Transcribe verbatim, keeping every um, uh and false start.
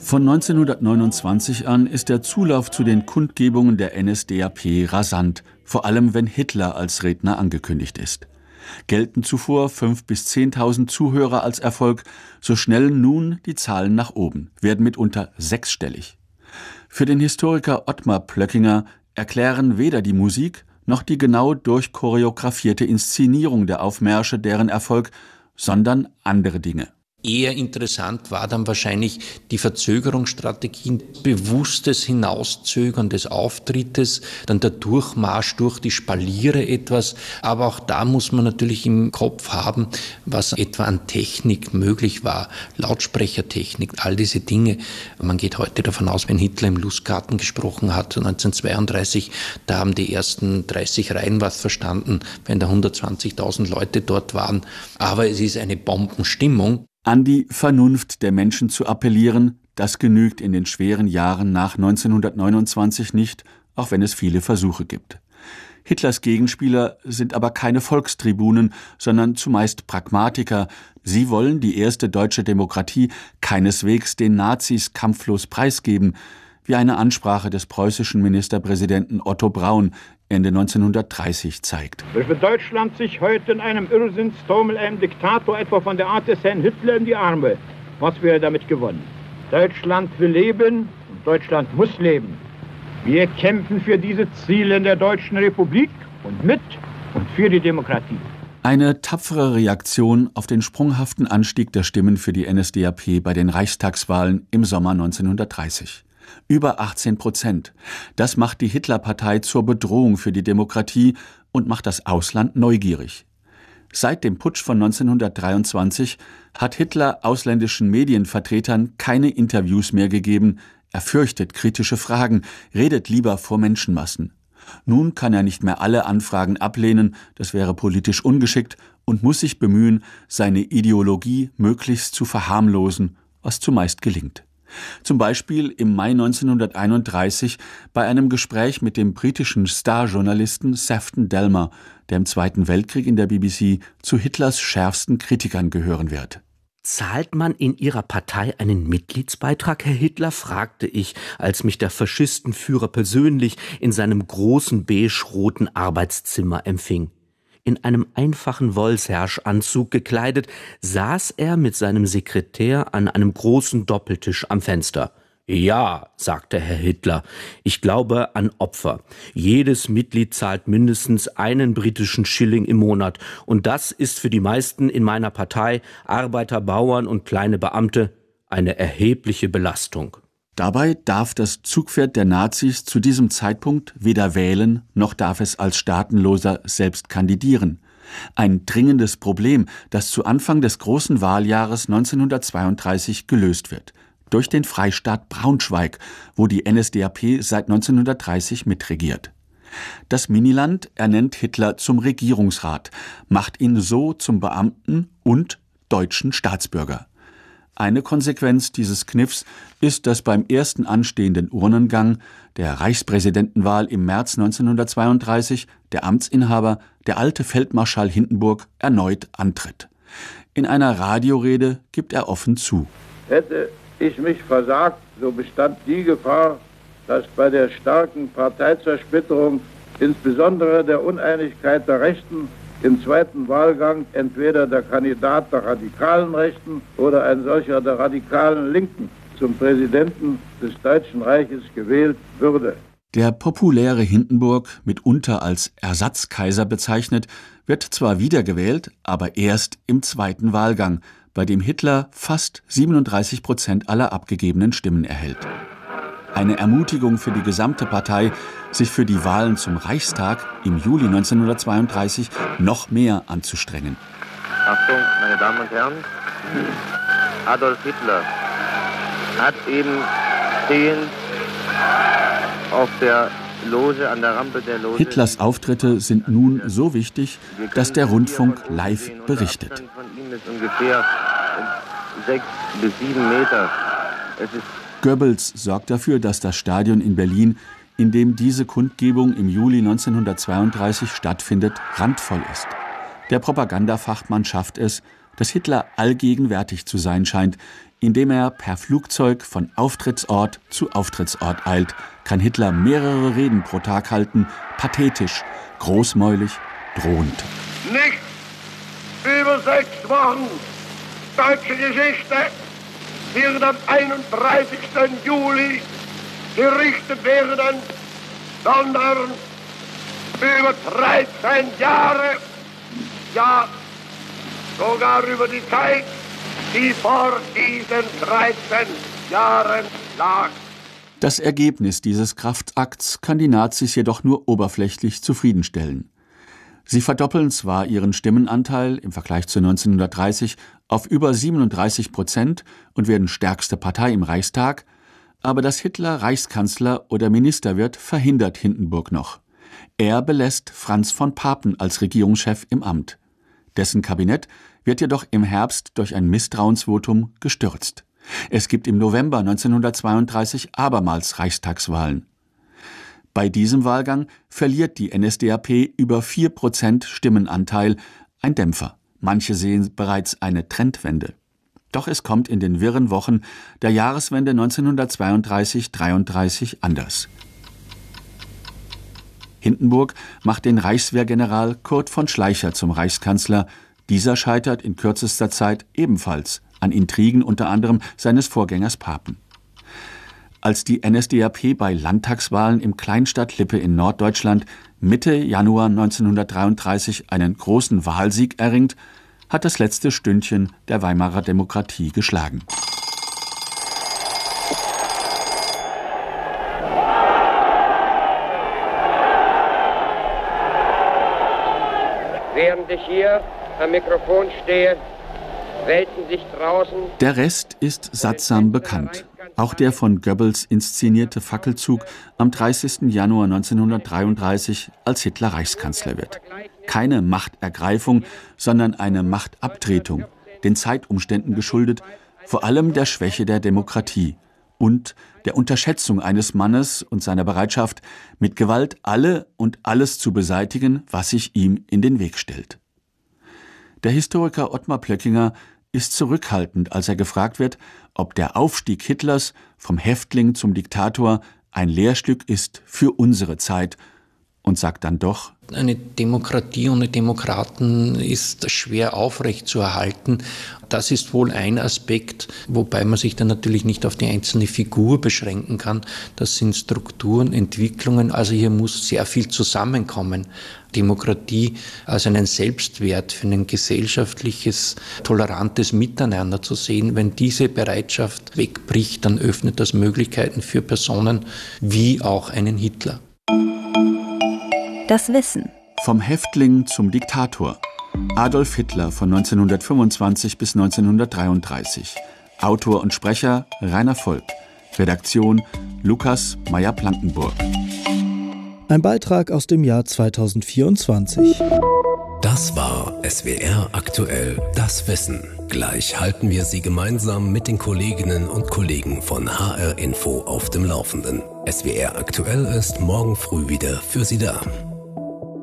Von neunzehnhundertneunundzwanzig an ist der Zulauf zu den Kundgebungen der N S D A P rasant, vor allem wenn Hitler als Redner angekündigt ist. Gelten zuvor fünf bis zehntausend Zuhörer als Erfolg, so schnellen nun die Zahlen nach oben, werden mitunter sechsstellig. Für den Historiker Ottmar Plöckinger erklären weder die Musik noch die genau durchchoreografierte Inszenierung der Aufmärsche deren Erfolg, sondern andere Dinge. Eher interessant war dann wahrscheinlich die Verzögerungsstrategien, bewusstes Hinauszögern des Auftrittes, dann der Durchmarsch durch die Spaliere etwas. Aber auch da muss man natürlich im Kopf haben, was etwa an Technik möglich war, Lautsprechertechnik, all diese Dinge. Man geht heute davon aus, wenn Hitler im Lustgarten gesprochen hat, neunzehnhundertzweiunddreißig, da haben die ersten dreißig Reihen was verstanden, wenn da hundertzwanzigtausend Leute dort waren. Aber es ist eine Bombenstimmung. An die Vernunft der Menschen zu appellieren, das genügt in den schweren Jahren nach neunzehnhundertneunundzwanzig nicht, auch wenn es viele Versuche gibt. Hitlers Gegenspieler sind aber keine Volkstribunen, sondern zumeist Pragmatiker. Sie wollen die erste deutsche Demokratie keineswegs den Nazis kampflos preisgeben, wie eine Ansprache des preußischen Ministerpräsidenten Otto Braun Ende neunzehnhundertdreißig zeigt. Wenn Deutschland sich heute in einem Irrsinnstaumel einem Diktator etwa von der Art des Herrn Hitler in die Arme, was wäre damit gewonnen? Deutschland will leben und Deutschland muss leben. Wir kämpfen für diese Ziele in der Deutschen Republik und mit und für die Demokratie. Eine tapfere Reaktion auf den sprunghaften Anstieg der Stimmen für die N S D A P bei den Reichstagswahlen im Sommer neunzehnhundertdreißig. Über achtzehn Prozent. Das macht die Hitlerpartei zur Bedrohung für die Demokratie und macht das Ausland neugierig. Seit dem Putsch von neunzehnhundertdreiundzwanzig hat Hitler ausländischen Medienvertretern keine Interviews mehr gegeben. Er fürchtet kritische Fragen, redet lieber vor Menschenmassen. Nun kann er nicht mehr alle Anfragen ablehnen, das wäre politisch ungeschickt, und muss sich bemühen, seine Ideologie möglichst zu verharmlosen, was zumeist gelingt. Zum Beispiel im Mai neunzehnhunderteinunddreißig bei einem Gespräch mit dem britischen Starjournalisten Sefton Delmer, der im Zweiten Weltkrieg in der B B C zu Hitlers schärfsten Kritikern gehören wird. Zahlt man in Ihrer Partei einen Mitgliedsbeitrag, Herr Hitler, fragte ich, als mich der Faschistenführer persönlich in seinem großen beige-roten Arbeitszimmer empfing. In einem einfachen Wollserge-Anzug gekleidet, saß er mit seinem Sekretär an einem großen Doppeltisch am Fenster. »Ja«, sagte Herr Hitler, »ich glaube an Opfer. Jedes Mitglied zahlt mindestens einen britischen Schilling im Monat. Und das ist für die meisten in meiner Partei, Arbeiter, Bauern und kleine Beamte, eine erhebliche Belastung.« Dabei darf das Zugpferd der Nazis zu diesem Zeitpunkt weder wählen, noch darf es als Staatenloser selbst kandidieren. Ein dringendes Problem, das zu Anfang des großen Wahljahres neunzehnhundertzweiunddreißig gelöst wird. Durch den Freistaat Braunschweig, wo die N S D A P seit neunzehnhundertdreißig mitregiert. Das Miniland ernennt Hitler zum Regierungsrat, macht ihn so zum Beamten und deutschen Staatsbürger. Eine Konsequenz dieses Kniffs ist, dass beim ersten anstehenden Urnengang der Reichspräsidentenwahl im März neunzehnhundertzweiunddreißig der Amtsinhaber, der alte Feldmarschall Hindenburg, erneut antritt. In einer Radiorede gibt er offen zu: Hätte ich mich versagt, so bestand die Gefahr, dass bei der starken Parteizersplitterung, insbesondere der Uneinigkeit der Rechten, im zweiten Wahlgang entweder der Kandidat der radikalen Rechten oder ein solcher der radikalen Linken zum Präsidenten des Deutschen Reiches gewählt würde. Der populäre Hindenburg, mitunter als Ersatzkaiser bezeichnet, wird zwar wiedergewählt, aber erst im zweiten Wahlgang, bei dem Hitler fast siebenunddreißig Prozent aller abgegebenen Stimmen erhält. Eine Ermutigung für die gesamte Partei, sich für die Wahlen zum Reichstag im Juli neunzehnhundertzweiunddreißig noch mehr anzustrengen. Achtung, meine Damen und Herren, Adolf Hitler hat eben stehend auf der Loge, an der Rampe der Loge... Hitlers Auftritte sind nun so wichtig, dass der Rundfunk live berichtet. Der Abstand von ihm ist ungefähr sechs bis sieben Meter. Es ist Goebbels sorgt dafür, dass das Stadion in Berlin, in dem diese Kundgebung im Juli neunzehnhundertzweiunddreißig stattfindet, randvoll ist. Der Propagandafachmann schafft es, dass Hitler allgegenwärtig zu sein scheint, Indem er per Flugzeug von Auftrittsort zu Auftrittsort eilt, kann Hitler mehrere Reden pro Tag halten, pathetisch, großmäulig, drohend. Nicht über sechs Wochen deutsche Geschichte wird am einunddreißigsten Juli gerichtet werden, sondern über dreizehn Jahre, ja sogar über die Zeit, die vor diesen dreizehn Jahren lag. Das Ergebnis dieses Kraftakts kann die Nazis jedoch nur oberflächlich zufriedenstellen. Sie verdoppeln zwar ihren Stimmenanteil im Vergleich zu neunzehnhundertdreißig auf über siebenunddreißig Prozent und werden stärkste Partei im Reichstag, aber dass Hitler Reichskanzler oder Minister wird, verhindert Hindenburg noch. Er belässt Franz von Papen als Regierungschef im Amt. Dessen Kabinett wird jedoch im Herbst durch ein Misstrauensvotum gestürzt. Es gibt im November neunzehnhundertzweiunddreißig abermals Reichstagswahlen. Bei diesem Wahlgang verliert die N S D A P über vier Prozent Stimmenanteil, ein Dämpfer. Manche sehen bereits eine Trendwende. Doch es kommt in den wirren Wochen der Jahreswende neunzehnhundertzweiunddreißig dreiunddreißig anders. Hindenburg macht den Reichswehrgeneral Kurt von Schleicher zum Reichskanzler. Dieser scheitert in kürzester Zeit ebenfalls an Intrigen unter anderem seines Vorgängers Papen. Als die N S D A P bei Landtagswahlen im Kleinstadt Lippe in Norddeutschland Mitte Januar neunzehnhundertdreiunddreißig einen großen Wahlsieg erringt, hat das letzte Stündchen der Weimarer Demokratie geschlagen. Während ich hier am Mikrofon stehe, wälzen sich draußen. Der Rest ist sattsam bekannt. Auch der von Goebbels inszenierte Fackelzug am dreißigsten Januar neunzehnhundertdreiunddreißig, als Hitler Reichskanzler wird. Keine Machtergreifung, sondern eine Machtabtretung, den Zeitumständen geschuldet, vor allem der Schwäche der Demokratie und der Unterschätzung eines Mannes und seiner Bereitschaft, mit Gewalt alle und alles zu beseitigen, was sich ihm in den Weg stellt. Der Historiker Ottmar Plöckinger ist zurückhaltend, als er gefragt wird, ob der Aufstieg Hitlers vom Häftling zum Diktator ein Lehrstück ist für unsere Zeit, und sagt dann doch: Eine Demokratie ohne Demokraten ist schwer aufrechtzuerhalten. Das ist wohl ein Aspekt, wobei man sich dann natürlich nicht auf die einzelne Figur beschränken kann. Das sind Strukturen, Entwicklungen, also hier muss sehr viel zusammenkommen. Demokratie als einen Selbstwert für ein gesellschaftliches, tolerantes Miteinander zu sehen. Wenn diese Bereitschaft wegbricht, dann öffnet das Möglichkeiten für Personen wie auch einen Hitler. Das Wissen. Vom Häftling zum Diktator. Adolf Hitler von neunzehnhundertfünfundzwanzig bis neunzehnhundertdreiunddreißig. Autor und Sprecher Rainer Volk. Redaktion Lukas Meyer-Plankenburg. Ein Beitrag aus dem Jahr zweitausendvierundzwanzig. Das war S W R aktuell, das Wissen. Gleich halten wir Sie gemeinsam mit den Kolleginnen und Kollegen von H R Info auf dem Laufenden. S W R aktuell ist morgen früh wieder für Sie da.